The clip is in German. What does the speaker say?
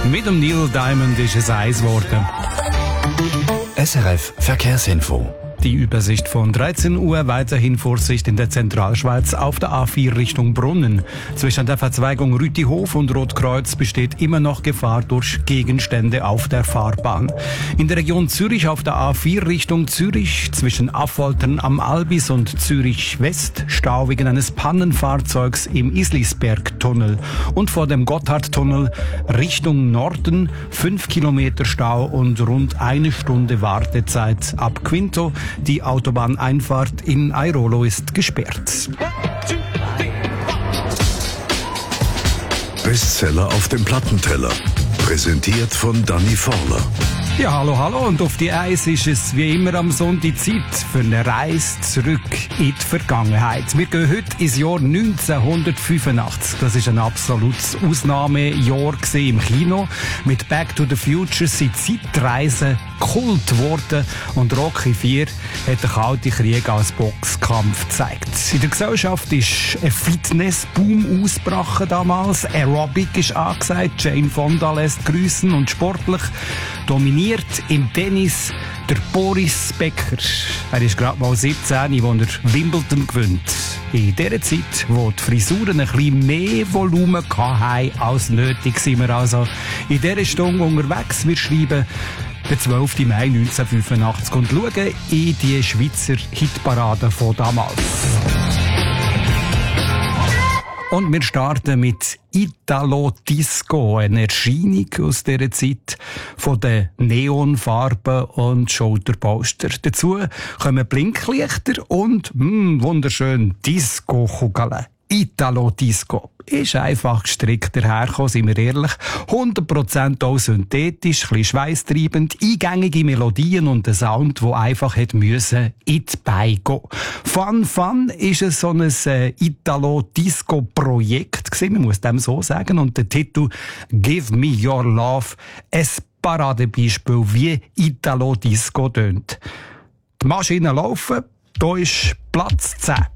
Mit dem Neil Diamond ist es 1 geworden. SRF Verkehrsinfo. Die Übersicht von 13 Uhr, weiterhin Vorsicht in der Zentralschweiz auf der A4 Richtung Brunnen. Zwischen der Verzweigung Rütihof und Rotkreuz besteht immer noch Gefahr durch Gegenstände auf der Fahrbahn. In der Region Zürich auf der A4 Richtung Zürich zwischen Affoltern am Albis und Zürich West Stau wegen eines Pannenfahrzeugs im Islisbergtunnel. Und vor dem Gotthardtunnel Richtung Norden 5 Kilometer Stau und rund 1 Stunde Wartezeit ab Quinto. Die Autobahneinfahrt in Airolo ist gesperrt. Bestseller auf dem Plattenteller. Präsentiert von Danny Forler. Ja, hallo und auf die Eis ist es wie immer am Sonntag Zeit für eine Reise zurück in die Vergangenheit. Wir gehen heute ins Jahr 1985. Das ist ein absolutes Ausnahmejahr im Kino. Mit Back to the Future sind Zeitreisen Kult geworden und Rocky 4 hat den Kalten Krieg als Boxkampf gezeigt. In der Gesellschaft ist ein Fitnessboom ausgebrochen damals. Aerobic ist angesagt, Jane Fonda lässt grüßen und sportlich dominiert im Tennis der Boris Becker. Er ist gerade mal 17, als er Wimbledon gewinnt. In der Zeit, wo die Frisuren ein bisschen mehr Volumen hatten als nötig, sind wir also in dieser Stunde unterwegs. Wir schreiben den 12. Mai 1985 und schauen in die Schweizer Hitparade von damals. Und wir starten mit Italo Disco, eine Erscheinung aus dieser Zeit von den Neonfarben und Schulterposter. Dazu kommen Blinklichter und wunderschön Disco-Kugeln. Italo Disco ist einfach gestrickt dahergekommen, sind wir ehrlich. 100% auch synthetisch, ein bisschen schweisstreibend, eingängige Melodien und ein Sound, der einfach hätte müssen in die Beine gehen. Fun ist es so ein Italo Disco Projekt gewesen, man muss dem so sagen, und der Titel Give Me Your Love, ein Paradebeispiel, wie Italo Disco tönt. Die Maschinen laufen, da ist Platz 10.